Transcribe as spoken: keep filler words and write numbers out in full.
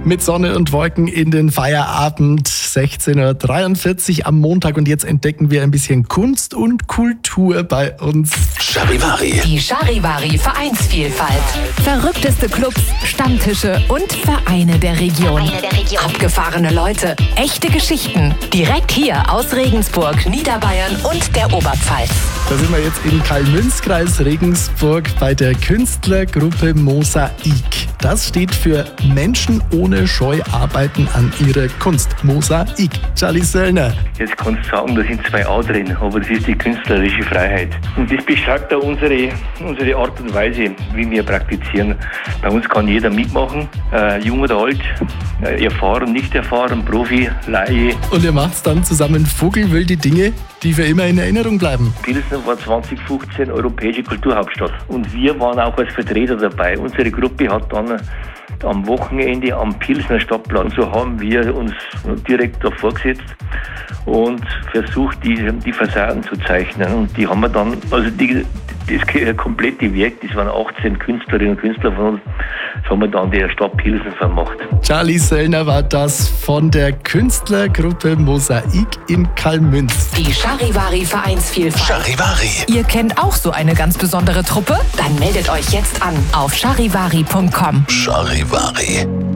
Mit Sonne und Wolken in den Feierabend, sechzehn Uhr dreiundvierzig am Montag. Und jetzt entdecken wir ein bisschen Kunst und Kultur bei uns. Charivari. Die Charivari Vereinsvielfalt. Verrückteste Clubs, Stammtische und Vereine der Region. Vereine der Region. Abgefahrene Leute, echte Geschichten. Direkt hier aus Regensburg, Niederbayern und der Oberpfalz. Da sind wir jetzt in Kalmünz-Kreis Regensburg bei der Künstlergruppe Mosaik. Das steht für Menschen ohne Scheu arbeiten an ihrer Kunst. Mosaik. Charlie Söllner. Jetzt kannst du sagen, da sind zwei A drin, aber das ist die künstlerische Freiheit. Und das beschreibt auch unsere, unsere Art und Weise, wie wir praktizieren. Bei uns kann jeder mitmachen, äh, jung oder alt, äh, erfahren, nicht erfahren, Profi, Laie. Und ihr macht's dann zusammen vogelwilde Dinge, die für immer in Erinnerung bleiben. Pilsen war zwanzig fünfzehn europäische Kulturhauptstadt. Und wir waren auch als Vertreter dabei. Unsere Gruppe hat dann am Wochenende am Pilsner Stadtplan, so haben wir uns direkt davor gesetzt und versucht, die, die Fassaden zu zeichnen. Und die haben wir dann, also die, das komplette Werk, das waren achtzehn Künstlerinnen und Künstler von uns, das haben wir dann der Stadt Pilsen vermacht. Charlie Söllner war das von der Künstlergruppe Mosaik in Kalmünz. Die Charivari Vereinsvielfalt. Charivari. Ihr kennt auch so eine ganz besondere Truppe? Dann meldet euch jetzt an auf charivari punkt com. Charivari.